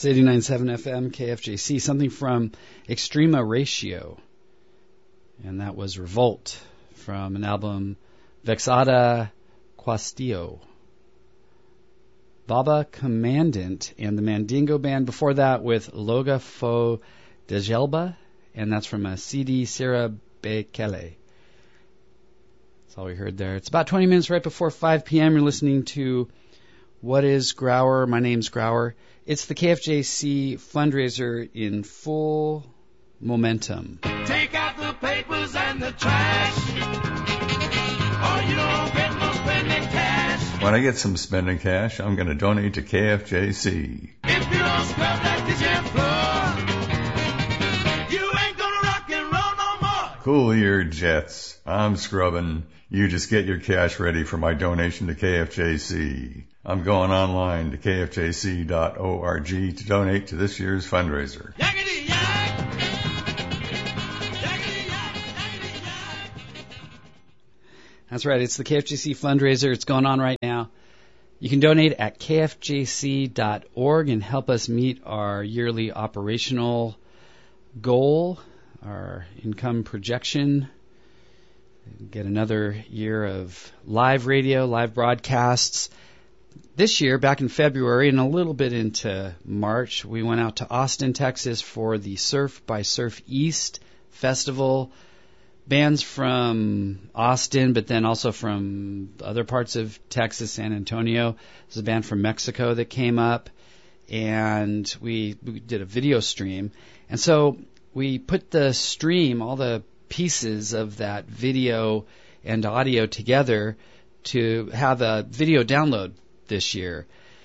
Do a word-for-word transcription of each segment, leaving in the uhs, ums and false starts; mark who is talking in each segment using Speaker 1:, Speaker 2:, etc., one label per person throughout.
Speaker 1: It's eighty-nine point seven F M, K F J C, something from Extrema Ratio. And that was Revolt from an album Vexada Quastio. Baba Commandant and the Mandingo Band before that with Loga Fo de Gelba, and that's from a C D Sierra Bekele. That's all we heard there. It's about twenty minutes right before five p.m. You're listening to What is Grauer? My name's Grauer. It's the K F J C fundraiser in full momentum.
Speaker 2: Take out the papers and the trash, or you don't get no spending cash.
Speaker 3: When I get some spending cash, I'm going to donate to K F J C.
Speaker 2: If you don't scrub that kitchen floor, you ain't going to rock and roll no more.
Speaker 3: Cool your jets. I'm scrubbing. You just get your cash ready for my donation to K F J C. I'm going online to K F J C dot org to donate to this year's fundraiser.
Speaker 2: Yakety yak. Yakety yak. Yakety yak.
Speaker 1: That's right. It's the K F J C fundraiser. It's going on right now. You can donate at K F J C dot org and help us meet our yearly operational goal, our income projection. Get another year of live radio, live broadcasts. This year, back in February and a little bit into March, we went out to Austin, Texas for the Surf by Surf East Festival. Bands from Austin, but then also from other parts of Texas, San Antonio. There's a band from Mexico that came up, and we, we did a video stream. And so we put the stream, all the pieces of that video and audio together to have a video download this year.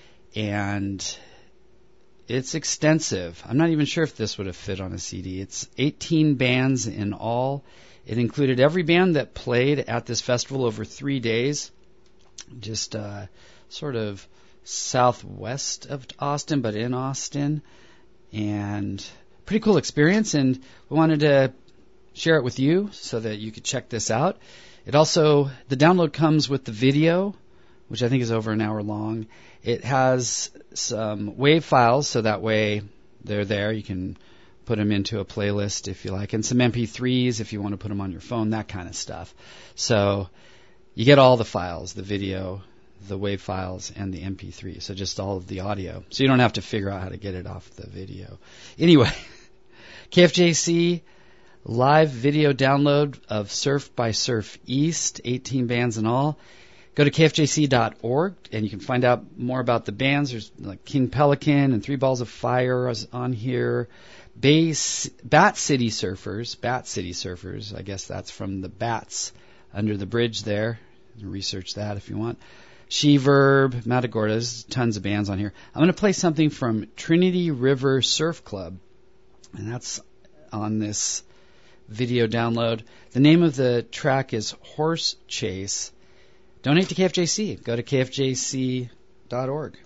Speaker 1: And it's extensive. I'm not even sure if this would have fit on a C D. It's eighteen bands in all. It included every band that played at this festival over three days, just uh, sort of southwest of Austin, but in Austin. And pretty cool experience, and we wanted to share it with you so that you could check this out. It also, the download comes with the video, which I think is over an hour long. It has some WAV files, so that way they're there. You can put them into a playlist if you like, and some M P threes if you want to put them on your phone, that kind of stuff. So you get all the files, the video, the WAV files, and the M P three, so just all of the audio. So you don't have to figure out how to get it off the video. Anyway, K F J C live video download of Surf by Surf East, eighteen bands in all. Go to K F J C dot org, and you can find out more about the bands. There's like King Pelican and Three Balls of Fire on here. Bay, Bat City Surfers, Bat City Surfers, I guess that's from the Bats under the bridge there. Research that if you want. She-Verb, Matagorda, there's tons of bands on here. I'm going to play something from Trinity River Surf Club, and that's on this video download. The name of the track is Horse Chase. Donate to K F J C. Go to K F J C dot org.